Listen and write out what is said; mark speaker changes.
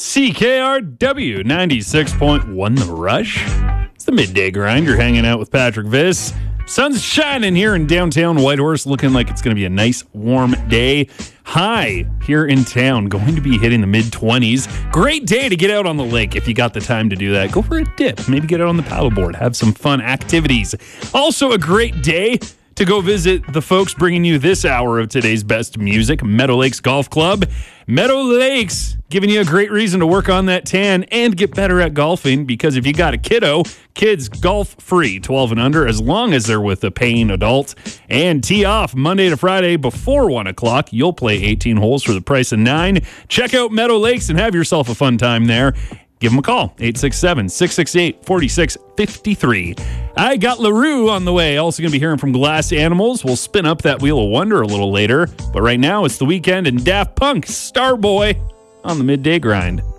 Speaker 1: CKRW 96.1 The Rush. It's the midday grind. You're hanging out with Patrick Viss. Sun's shining here in downtown Whitehorse, looking like it's going to be a nice warm day. High here in town, going to be hitting the mid-20s. Great day to get out on the lake if you got the time to do that. Go for a dip, maybe get out on the paddleboard, have some fun activities. Also a great day to go visit the folks bringing you this hour of today's best music, Meadow Lakes Golf Club. Meadow Lakes giving you a great reason to work on that tan and get better at golfing, because if you got a kiddo, kids golf free, 12 and under, as long as they're with a paying adult. And tee off Monday to Friday before 1 o'clock. You'll play 18 holes for the price of 9. Check out Meadow Lakes and have yourself a fun time there. Give them a call, 867-668-4653. I got LaRue on the way. Also going to be hearing from Glass Animals. We'll spin up that Wheel of Wonder a little later. But right now, it's The Weeknd and Daft Punk, Starboy, on the Midday Grind.